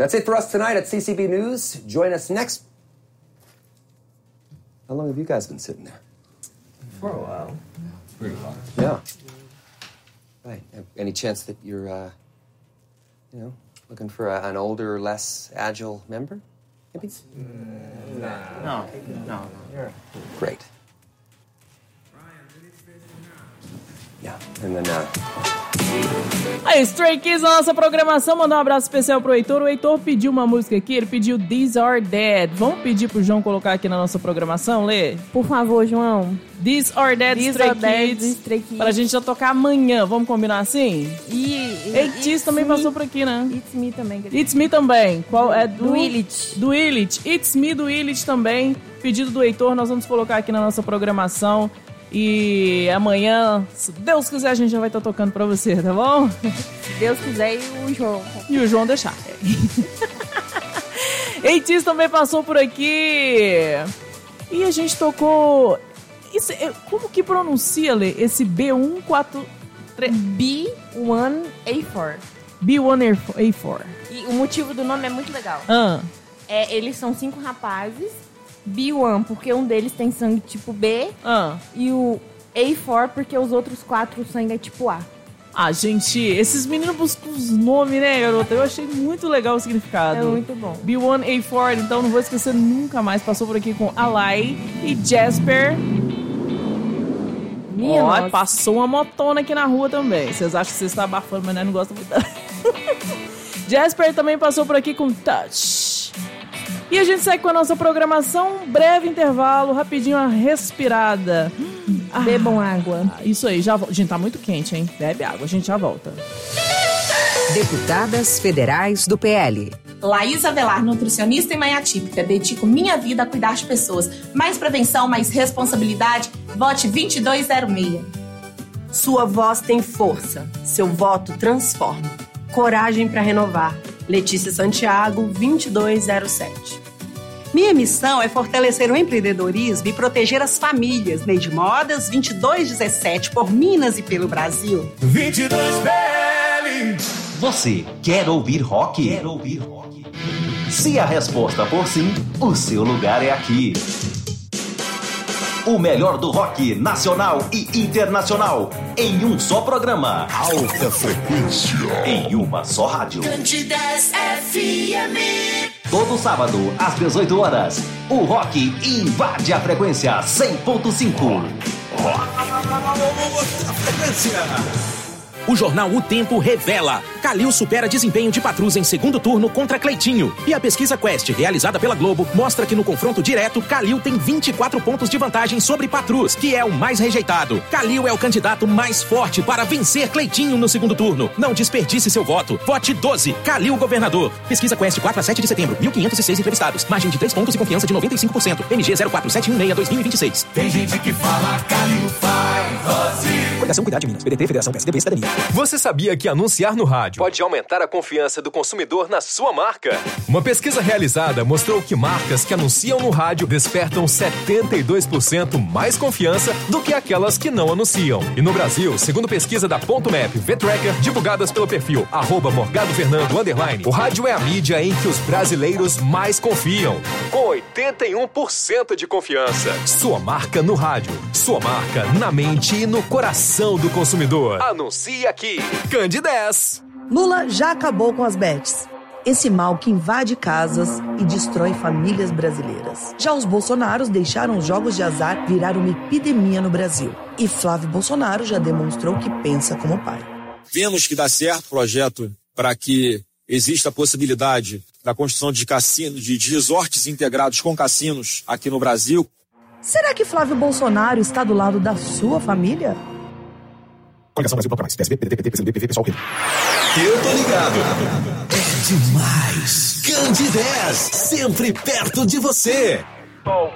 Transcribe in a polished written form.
That's it for us tonight at CCB News. Join us next. How long have you guys been sitting there? For a while. Pretty long. Yeah. Right. Any chance that you're, looking for an older, less agile member? Maybe? No. Great. Yeah, and then, Aí, Stray Kids na nossa programação. Mandar um abraço especial pro Heitor. O Heitor pediu uma música aqui, ele pediu These Are Dead. Vamos pedir pro João colocar aqui na nossa programação, Lê? Por favor, João. These Are Dead, Stray Kids. Pra gente já tocar amanhã. Vamos combinar assim? Eighties também passou por aqui, né? It's Me também. It's Me também. Qual é? Do Illich. Do Illich. It's Me do Illich também. Pedido do Heitor, nós vamos colocar aqui na nossa programação. E amanhã, se Deus quiser, a gente já vai estar tocando pra você, tá bom? Se Deus quiser e o João. E o João deixar. Eighties também passou por aqui. E a gente tocou... Isso, como que pronuncia, Lê? Esse B143... B1A4. B1A4. E o motivo do nome é muito legal. Eles são 5 rapazes. B1, porque um deles tem sangue tipo B. E o A4, porque os outros 4 o sangue é tipo A. Ah, gente, esses meninos buscam os nomes, né, garota? Eu achei muito legal o significado. É muito bom. B1A4, então não vou esquecer nunca mais. Passou por aqui com Alai e Jasper. Nossa. Passou uma motona aqui na rua também. Vocês acham que vocês estão abafando, mas não gostam muito. Jasper também passou por aqui com Touch. E a gente segue com a nossa programação. Um breve intervalo, rapidinho, uma respirada. Bebam água. Isso aí, já volta. Gente, tá muito quente, hein? Bebe água, a gente já volta. Deputadas Federais do PL. Laís Avelar, nutricionista e mãe atípica. Dedico minha vida a cuidar de pessoas. Mais prevenção, mais responsabilidade. Vote 2206. Sua voz tem força. Seu voto transforma. Coragem para renovar. Letícia Santiago, 2207. Minha missão é fortalecer o empreendedorismo e proteger as famílias. Lei de Modas, 2217, por Minas e pelo Brasil. 22BL. Você quer ouvir rock? Quer ouvir rock? Se a resposta for sim, o seu lugar é aqui. O melhor do rock nacional e internacional em um só programa. Alta frequência. Em uma só rádio. Candidez FM. Todo sábado, às 18 horas, o rock invade a frequência 100.5. Alta frequência. O jornal O Tempo revela: Calil supera desempenho de Patrus em segundo turno contra Cleitinho. E a pesquisa Quest, realizada pela Globo, mostra que no confronto direto, Calil tem 24 pontos de vantagem sobre Patrus, que é o mais rejeitado. Calil é o candidato mais forte para vencer Cleitinho no segundo turno. Não desperdice seu voto. Vote 12. Calil governador. Pesquisa Quest 4 a 7 de setembro. 1.506 entrevistados. Margem de 3 pontos e confiança de 95%. MG 04716-2026. Tem gente que fala Calil faz. Coligação Cuidar de Minas. PDT, Federação PSDB, Cidadania. Você sabia que anunciar no rádio pode aumentar a confiança do consumidor na sua marca? Uma pesquisa realizada mostrou que marcas que anunciam no rádio despertam 72% mais confiança do que aquelas que não anunciam. E no Brasil, segundo pesquisa da Ponto Map V-Tracker, divulgadas pelo perfil @morgadofernando_, o rádio é a mídia em que os brasileiros mais confiam. Com 81% de confiança. Sua marca no rádio. Sua marca na mente e no coração do consumidor. Anuncie aqui. Candidez. Lula já acabou com as bets. Esse mal que invade casas e destrói famílias brasileiras. Já os Bolsonaros deixaram os jogos de azar virar uma epidemia no Brasil. E Flávio Bolsonaro já demonstrou que pensa como pai. Vemos que dá certo o projeto para que exista a possibilidade da construção de cassinos, de resorts integrados com cassinos aqui no Brasil. Será que Flávio Bolsonaro está do lado da sua família? Coligação Brasil Bloco Mais. PSB, PDT, PT, PCdoB, PV, Pessoal. Eu tô ligado. É demais. Candidez, sempre perto de você.